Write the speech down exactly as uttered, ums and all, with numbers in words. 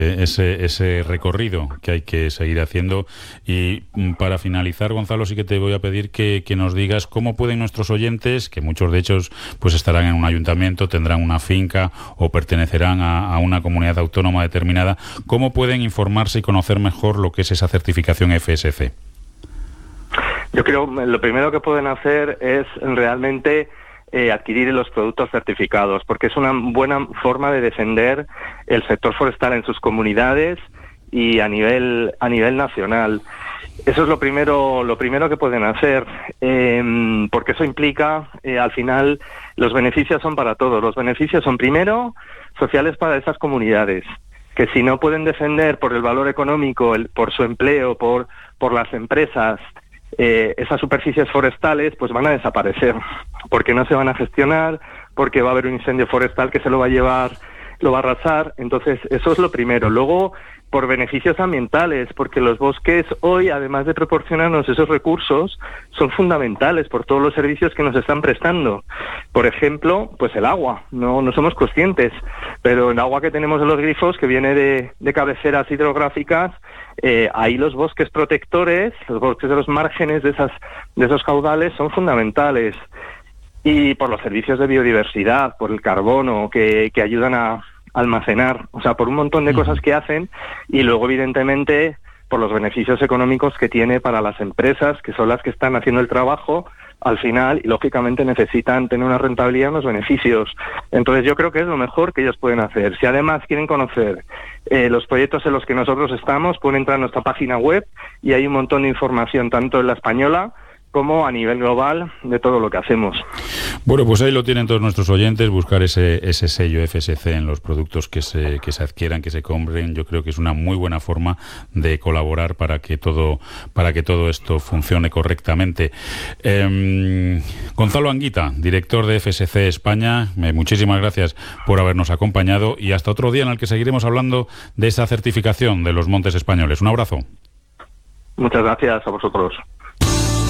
ese, ese recorrido que hay que seguir haciendo. Y para finalizar, Gonzalo, sí que te voy a pedir que, que nos digas cómo pueden nuestros oyentes, que muchos de ellos pues estarán en un ayuntamiento, tendrán una finca o pertenecerán a, a una comunidad autónoma determinada, cómo pueden informarse y conocer mejor lo que es esa certificación F S C. Yo creo que lo primero que pueden hacer es realmente Eh, adquirir los productos certificados, porque es una buena forma de defender el sector forestal en sus comunidades y a nivel a nivel nacional. Eso es lo primero lo primero que pueden hacer, eh, porque eso implica, eh, al final, los beneficios son para todos. Los beneficios son, primero, sociales para esas comunidades, que si no pueden defender por el valor económico, el, por su empleo, por por las empresas, Eh, esas superficies forestales, pues van a desaparecer, porque no se van a gestionar, porque va a haber un incendio forestal que se lo va a llevar, lo va a arrasar. Entonces, eso es lo primero. Luego, por beneficios ambientales, porque los bosques hoy, además de proporcionarnos esos recursos, son fundamentales por todos los servicios que nos están prestando. Por ejemplo, pues el agua. No, no somos conscientes, pero el agua que tenemos en los grifos, que viene de, de cabeceras hidrográficas, eh, ahí los bosques protectores, los bosques de los márgenes de esas de esos caudales son fundamentales. Y por los servicios de biodiversidad, por el carbono que, que ayudan a almacenar, o sea, por un montón de cosas que hacen, y luego, evidentemente, por los beneficios económicos que tiene para las empresas, que son las que están haciendo el trabajo al final, y lógicamente necesitan tener una rentabilidad en los beneficios. Entonces yo creo que es lo mejor que ellos pueden hacer. Si además quieren conocer eh, los proyectos en los que nosotros estamos, pueden entrar a nuestra página web y hay un montón de información, tanto en la española como a nivel global, de todo lo que hacemos. Bueno, pues ahí lo tienen todos nuestros oyentes, buscar ese, ese sello F S C en los productos que se, que se adquieran, que se compren. Yo creo que es una muy buena forma de colaborar para que todo, para que todo esto funcione correctamente. Eh, Gonzalo Anguita, director de F S C España, eh, muchísimas gracias por habernos acompañado y hasta otro día en el que seguiremos hablando de esa certificación de los montes españoles. Un abrazo. Muchas gracias a vosotros.